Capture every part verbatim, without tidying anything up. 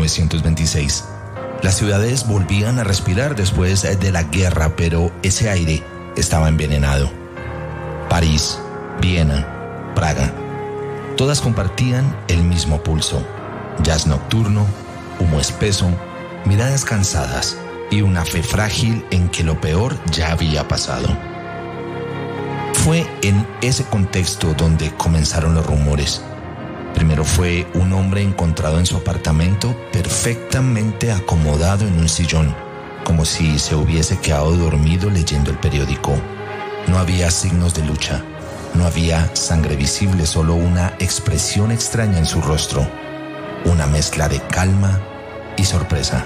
novecientos veintiséis. Las ciudades volvían a respirar después de la guerra, pero ese aire estaba envenenado. París, Viena, Praga, todas compartían el mismo pulso. Jazz nocturno, humo espeso, miradas cansadas y una fe frágil en que lo peor ya había pasado. Fue en ese contexto donde comenzaron los rumores. Primero fue un hombre encontrado en su apartamento perfectamente acomodado en un sillón, como si se hubiese quedado dormido leyendo el periódico. No había signos de lucha, no había sangre visible, solo una expresión extraña en su rostro, una mezcla de calma y sorpresa.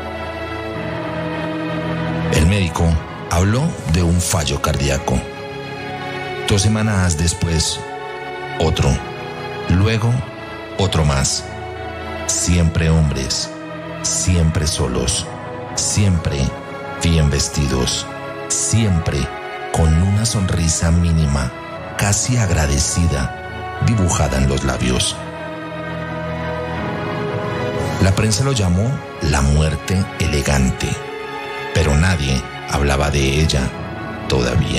El médico habló de un fallo cardíaco. Dos semanas después, otro. Luego, otro más. Siempre hombres, siempre solos, siempre bien vestidos, siempre con una sonrisa mínima, casi agradecida, dibujada en los labios. La prensa lo llamó la muerte elegante, pero nadie hablaba de ella todavía.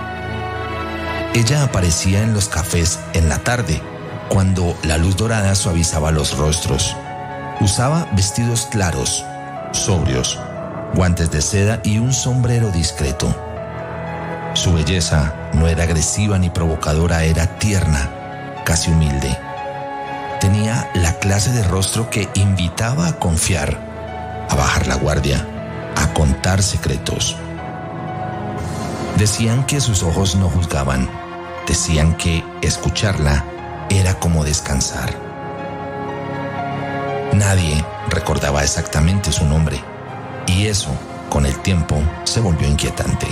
Ella aparecía en los cafés en la tarde, cuando la luz dorada suavizaba los rostros. Usaba vestidos claros, sobrios, guantes de seda y un sombrero discreto. Su belleza no era agresiva ni provocadora, era tierna, casi humilde. Tenía la clase de rostro que invitaba a confiar, a bajar la guardia, a contar secretos. Decían que sus ojos no juzgaban, decían que escucharla era como descansar. Nadie recordaba exactamente su nombre, y eso, con el tiempo, se volvió inquietante.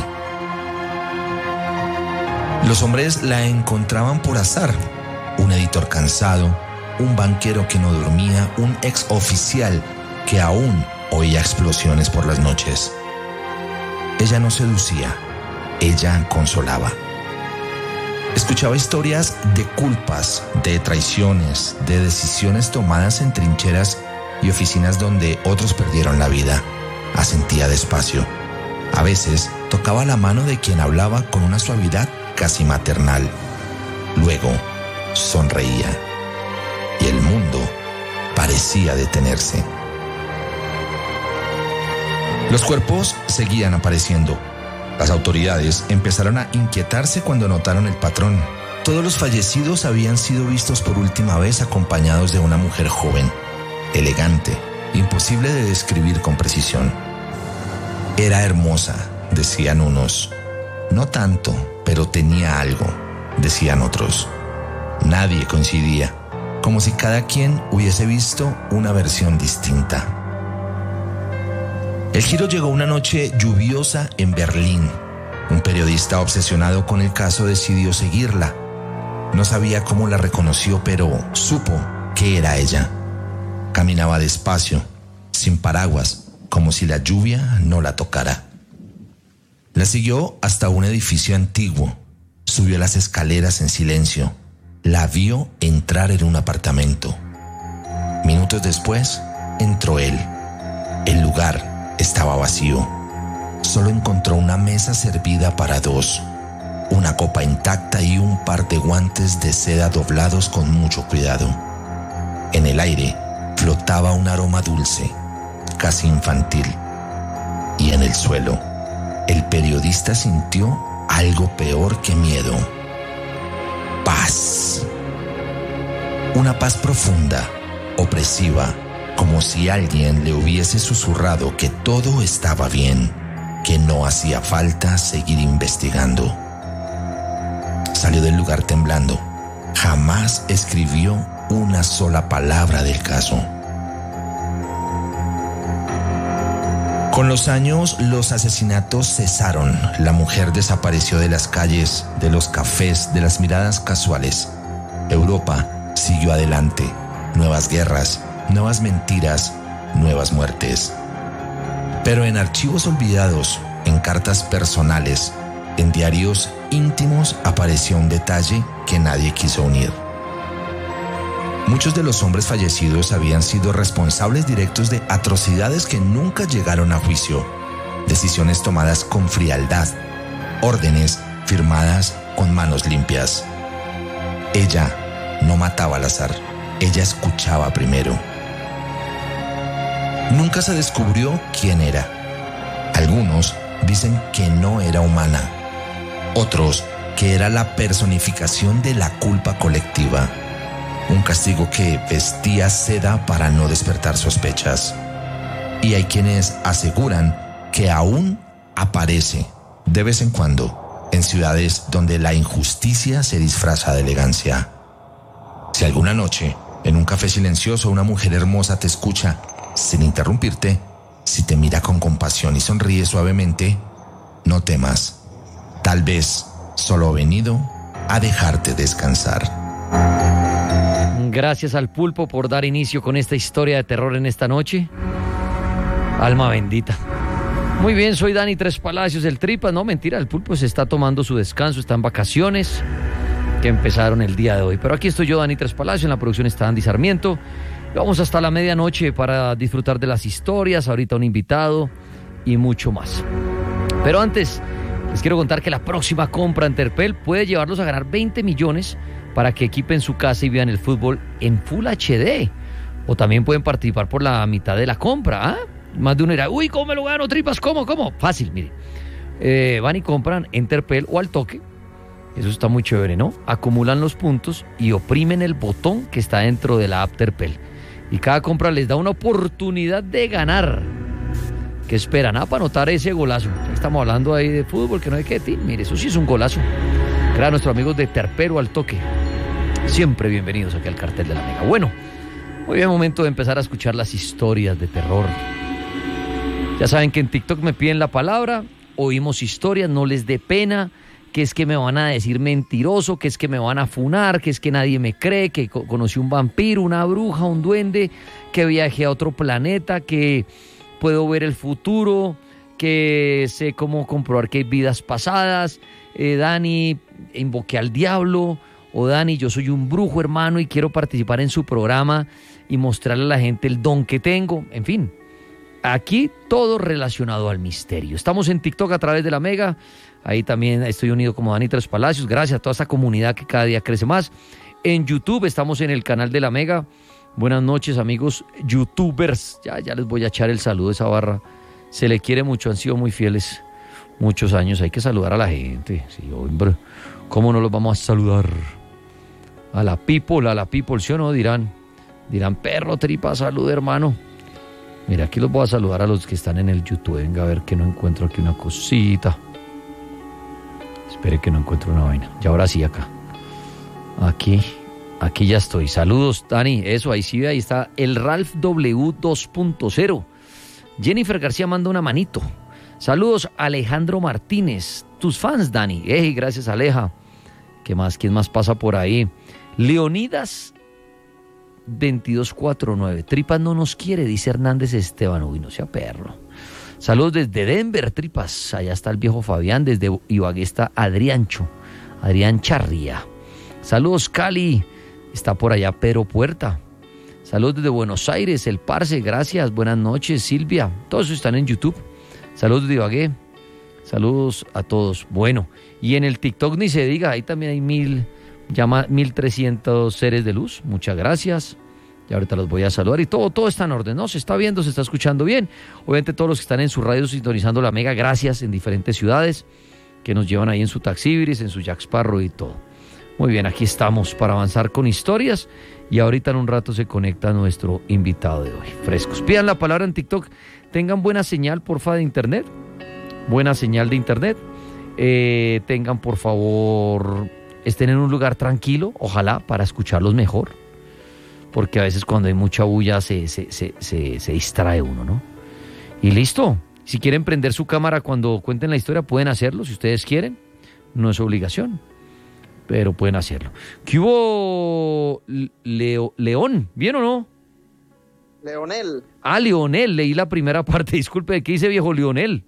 Los hombres la encontraban por azar: un editor cansado, un banquero que no dormía, un ex oficial que aún oía explosiones por las noches. Ella no seducía, ella consolaba. Escuchaba historias de culpas, de traiciones, de decisiones tomadas en trincheras y oficinas donde otros perdieron la vida. Asentía despacio. A veces tocaba la mano de quien hablaba con una suavidad casi maternal. Luego sonreía y el mundo parecía detenerse. Los cuerpos seguían apareciendo. Las autoridades empezaron a inquietarse cuando notaron el patrón. Todos los fallecidos habían sido vistos por última vez acompañados de una mujer joven, elegante, imposible de describir con precisión. Era hermosa, decían unos. No tanto, pero tenía algo, decían otros. Nadie coincidía, como si cada quien hubiese visto una versión distinta. El giro llegó una noche lluviosa en Berlín. Un periodista obsesionado con el caso decidió seguirla. No sabía cómo la reconoció, pero supo que era ella. Caminaba despacio, sin paraguas, como si la lluvia no la tocara. La siguió hasta un edificio antiguo. Subió las escaleras en silencio. La vio entrar en un apartamento. Minutos después, entró él. El lugar estaba vacío. Solo encontró una mesa servida para dos, una copa intacta y un par de guantes de seda doblados con mucho cuidado. En el aire flotaba un aroma dulce, casi infantil. Y en el suelo, el periodista sintió algo peor que miedo: paz. Una paz profunda, opresiva, como si alguien le hubiese susurrado que todo estaba bien, que no hacía falta seguir investigando. Salió del lugar temblando. Jamás escribió una sola palabra del caso. Con los años, los asesinatos cesaron. La mujer desapareció de las calles, de los cafés, de las miradas casuales. Europa siguió adelante. Nuevas guerras, nuevas mentiras, nuevas muertes. Pero en archivos olvidados, en cartas personales, en diarios íntimos apareció un detalle que nadie quiso unir. Muchos de los hombres fallecidos habían sido responsables directos de atrocidades que nunca llegaron a juicio, decisiones tomadas con frialdad, órdenes firmadas con manos limpias. Ella no mataba al azar, ella escuchaba primero. Nunca se descubrió quién era. Algunos dicen que no era humana, otros que era la personificación de la culpa colectiva, un castigo que vestía seda para no despertar sospechas. Y hay quienes aseguran que aún aparece de vez en cuando en ciudades donde la injusticia se disfraza de elegancia. Si alguna noche, en un café silencioso, una mujer hermosa te escucha sin interrumpirte, si te mira con compasión y sonríe suavemente, no temas. Tal vez solo ha venido a dejarte descansar. Gracias al Pulpo por dar inicio con esta historia de terror en esta noche. Alma bendita. Muy bien, soy Dani Tres Palacios, el Tripas. No, mentira, el Pulpo se está tomando su descanso, está en vacaciones, que empezaron el día de hoy. Pero aquí estoy yo, Dani Tres Palacios, en la producción está Andy Sarmiento. Vamos hasta la medianoche para disfrutar de las historias, ahorita un invitado y mucho más. Pero antes, les quiero contar que la próxima compra en Terpel puede llevarlos a ganar veinte millones para que equipen su casa y vean el fútbol en Full H D. O también pueden participar por la mitad de la compra, ¿ah? Más de uno dirá, uy, ¿cómo me lo gano, Tripas? ¿Cómo, cómo? Fácil, mire. Eh, van y compran en Terpel o al toque. Eso está muy chévere, ¿no? Acumulan los puntos y oprimen el botón que está dentro de la app Terpel. Y cada compra les da una oportunidad de ganar. ¿Qué esperan? Ah, para anotar ese golazo. Ya estamos hablando ahí de fútbol, que no hay que decir. Mire, eso sí es un golazo. Gracias a nuestros amigos de Terpel o al toque. Siempre bienvenidos aquí al Cartel de la Mega. Bueno, muy bien, momento de empezar a escuchar las historias de terror. Ya saben que en TikTok me piden la palabra, oímos historias, no les dé pena, que es que me van a decir mentiroso, que es que me van a funar, que es que nadie me cree, que co- conocí un vampiro, una bruja, un duende, que viajé a otro planeta, que puedo ver el futuro, que sé cómo comprobar que hay vidas pasadas. Eh, Dani, invoqué al diablo, o Dani, yo soy un brujo, hermano, y quiero participar en su programa y mostrarle a la gente el don que tengo. En fin, aquí todo relacionado al misterio. Estamos en TikTok a través de la Mega. Ahí también estoy unido como Dani Tres Palacios. Gracias a toda esta comunidad que cada día crece más. En YouTube estamos en el canal de la Mega. Buenas noches, amigos youtubers. Ya, ya les voy a echar el saludo a esa barra. Se le quiere mucho, han sido muy fieles muchos años. Hay que saludar a la gente. Sí, hombre. ¿Cómo no los vamos a saludar? A la people, a la people, ¿sí o no? Dirán, dirán, perro, Tripa, salud, hermano. Mira, aquí los voy a saludar a los que están en el YouTube. Venga, a ver que no encuentro aquí una cosita. Espere que no encuentro una vaina. Y ahora sí, acá. Aquí, aquí ya estoy. Saludos, Dani. Eso, ahí sí, ahí está el Ralph W dos punto cero. Jennifer García manda una manito. Saludos, Alejandro Martínez. Tus fans, Dani. Ey, gracias, Aleja. ¿Qué más? ¿Quién más pasa por ahí? Leonidas veintidós cuarenta y nueve. Tripas no nos quiere, dice Hernández Esteban. Uy, no sea perro. Saludos desde Denver, Tripas. Allá está el viejo Fabián. Desde Ibagué está Adriancho. Adrián Charría. Saludos, Cali. Está por allá Pedro Puerta. Saludos desde Buenos Aires, el Parce. Gracias. Buenas noches, Silvia. Todos están en YouTube. Saludos de Ibagué. Saludos a todos. Bueno, y en el TikTok ni se diga. Ahí también hay mil, llama mil trescientos seres de luz. Muchas gracias. Y ahorita los voy a saludar y todo, todo está en orden, ¿no? Se está viendo, se está escuchando bien. Obviamente todos los que están en su radio sintonizando la Mega, gracias, en diferentes ciudades, que nos llevan ahí en su Taxibris, en su Jack Sparrow y todo. Muy bien, aquí estamos para avanzar con historias y ahorita en un rato se conecta nuestro invitado de hoy. Frescos. Pidan la palabra en TikTok, tengan buena señal, porfa, de internet. Buena señal de internet. Eh, tengan, por favor, estén en un lugar tranquilo, ojalá, para escucharlos mejor. Porque a veces cuando hay mucha bulla se, se, se, se, se distrae uno, ¿no? Y listo. Si quieren prender su cámara cuando cuenten la historia, pueden hacerlo, si ustedes quieren. No es obligación, pero pueden hacerlo. ¿Qué hubo, Leo, León? ¿Bien o no? Leonel. Ah, Leonel, leí la primera parte. Disculpe, ¿qué dice viejo Leonel?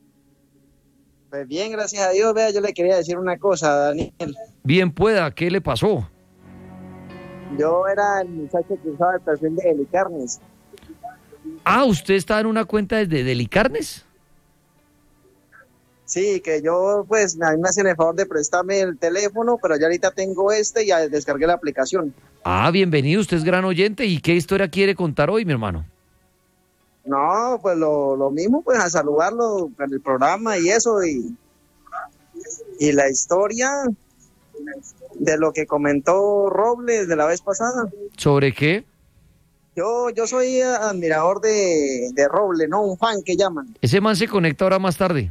Pues bien, gracias a Dios. Vea, yo le quería decir una cosa a Daniel. Bien pueda, ¿qué le pasó? Yo era el muchacho que usaba el perfil de Helicarnes. Ah, ¿usted está en una cuenta desde Delicarnes? Sí, que yo, pues, a mí me hacen el favor de prestarme el teléfono, pero ya ahorita tengo este y ya descargué la aplicación. Ah, bienvenido, usted es gran oyente. ¿Y qué historia quiere contar hoy, mi hermano? No, pues lo, lo mismo, pues a saludarlo en el programa y eso, y, y la historia de lo que comentó Robles de la vez pasada. ¿Sobre qué? Yo, yo soy admirador de, de Robles, ¿no? Un fan que llaman. Ese man se conecta ahora más tarde.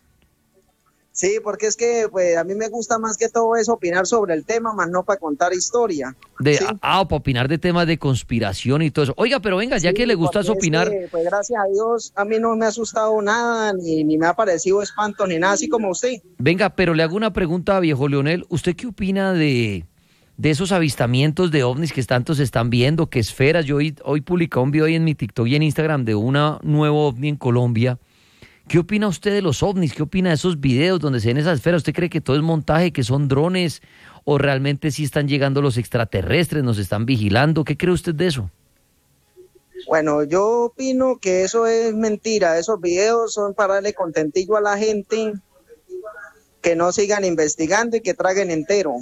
Sí, porque es que pues a mí me gusta más que todo eso opinar sobre el tema, más no para contar historia. De, ¿sí? Ah, para opinar de temas de conspiración y todo eso. Oiga, pero venga, ya Sí, que le gusta porque opinar, es que, pues gracias a Dios, a mí no me ha asustado nada, ni, ni me ha parecido espanto, ni nada así como usted. venga, pero le hago una pregunta a viejo Leonel. ¿Usted qué opina de, de esos avistamientos de ovnis que tanto se están viendo, que esferas? Yo hoy, hoy publicé un video ahí en mi TikTok y en Instagram de una nuevo ovni en Colombia. ¿Qué opina usted de los ovnis? ¿Qué opina de esos videos donde se ven esas esferas? ¿Usted cree que todo es montaje, que son drones o realmente sí están llegando los extraterrestres, nos están vigilando? ¿Qué cree usted de eso? Bueno, yo opino que eso es mentira, esos videos son para darle contentillo a la gente, que no sigan investigando y que traguen entero.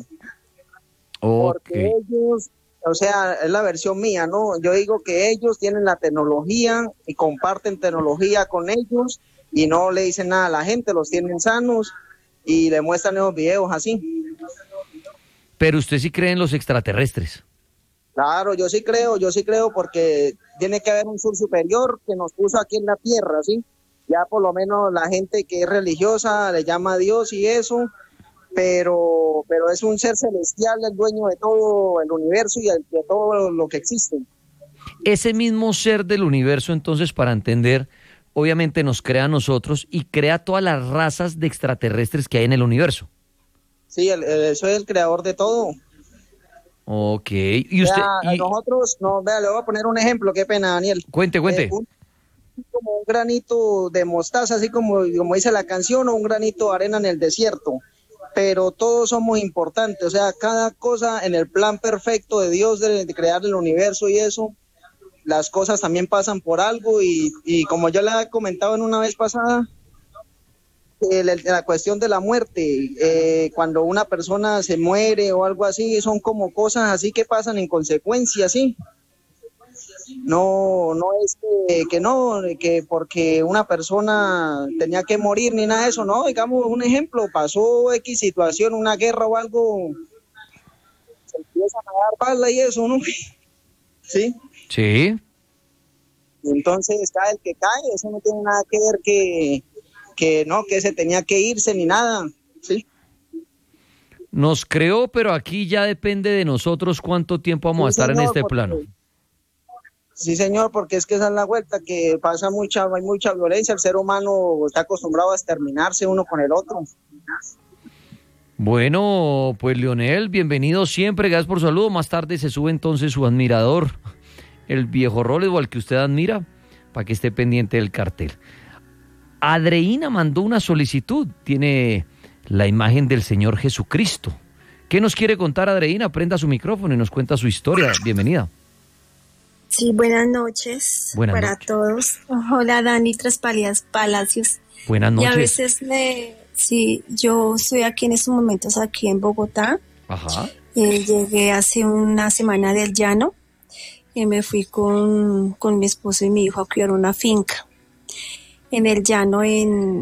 Porque Ok. ellos, o sea, es la versión mía, ¿no? Yo digo que ellos tienen la tecnología y comparten tecnología con ellos y no le dicen nada a la gente, los tienen sanos y le muestran esos videos así. Pero usted sí cree en los extraterrestres. Claro, yo sí creo, yo sí creo porque tiene que haber un sur superior que nos puso aquí en la tierra, ¿sí? Ya por lo menos la gente que es religiosa le llama a Dios y eso, pero, pero es un ser celestial, el dueño de todo el universo y de todo lo que existe. Ese mismo ser del universo, entonces, para entender, obviamente nos crea a nosotros y crea todas las razas de extraterrestres que hay en el universo. Sí, el, el, eso es el creador de todo. Ok. Y usted, Vea, y nosotros, no, vea, le voy a poner un ejemplo, qué pena, Daniel. cuente, Eh, cuente. un, como un granito de mostaza, así como, como dice la canción, o un granito de arena en el desierto. Pero todos somos importantes, o sea, cada cosa en el plan perfecto de Dios de, de crear el universo y eso, las cosas también pasan por algo y, y como yo le he comentado en una vez pasada, eh, la, la cuestión de la muerte, eh, cuando una persona se muere o algo así, son como cosas así que pasan en consecuencia, ¿sí? No, no es que, que no, que porque una persona tenía que morir ni nada de eso, no, digamos un ejemplo, pasó X situación, una guerra o algo, se empiezan a dar bala y eso, ¿no? Sí. Sí. Entonces cae el que cae, eso no tiene nada que ver que, que no, que se tenía que irse ni nada, ¿sí? Nos creó, pero aquí ya depende de nosotros cuánto tiempo vamos Sí, a estar en señor, este porque, plano. sí, señor, porque es que esa es la vuelta, que pasa mucha, hay mucha violencia, el ser humano está acostumbrado a exterminarse uno con el otro. Bueno, pues Leonel, bienvenido siempre, gracias por su saludo. Más tarde se sube entonces su admirador, el viejo Roles o al que usted admira, para que esté pendiente del cartel. Adreina mandó una solicitud, tiene la imagen del Señor Jesucristo. ¿Qué nos quiere contar Adreina? Prenda su micrófono y nos cuenta su historia. Bienvenida. Sí, buenas noches Buenas para noches. todos. Hola, Dani Traspalias Palacios. Buenas noches. Y a veces me, sí, yo estoy aquí en estos momentos aquí en Bogotá. Ajá. Eh, llegué hace una semana del llano y me fui con, con mi esposo y mi hijo a cuidar una finca en el llano en